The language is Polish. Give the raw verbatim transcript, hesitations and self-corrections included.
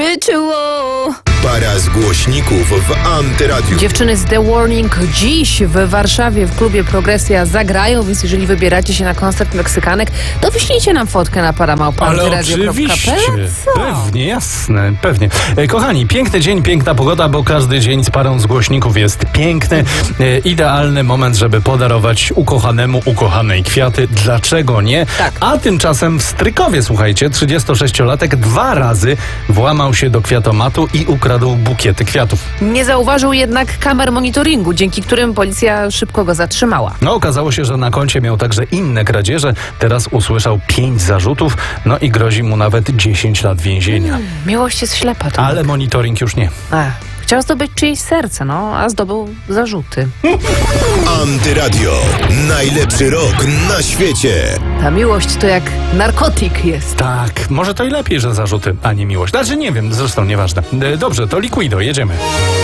Ritual. Para z głośników w Antyradiu. Dziewczyny z The Warning dziś w Warszawie w klubie Progresja zagrają, więc jeżeli wybieracie się na koncert Meksykanek, to wyślijcie nam fotkę na paramałpa Ale antyradio kropka pe el. oczywiście, Co? pewnie, jasne, pewnie. E, Kochani, piękny dzień, piękna pogoda, bo każdy dzień z parą z głośników jest piękny. E, idealny moment, żeby podarować ukochanemu, ukochanej kwiaty. Dlaczego nie? Tak. A tymczasem w Strykowie, słuchajcie, trzydziestosześciolatek dwa razy włamał się do kwiatomatu i ukradł bukiety kwiatów. Nie zauważył jednak kamer monitoringu, dzięki którym policja szybko go zatrzymała. No, okazało się, że na koncie miał także inne kradzieże. Teraz usłyszał pięć zarzutów, no i grozi mu nawet dziesięć lat więzienia. Hmm, miłość jest ślepa. To Ale monitoring już nie. Ech, chciał zdobyć czyjeś serce, no, a zdobył zarzuty. Antyradio. Najlepszy rok na świecie. Ta miłość to jak narkotyk jest. Tak, może to i lepiej, że zarzuty, a nie miłość. Znaczy nie wiem, zresztą nieważne. E, Dobrze, to Liquido, jedziemy.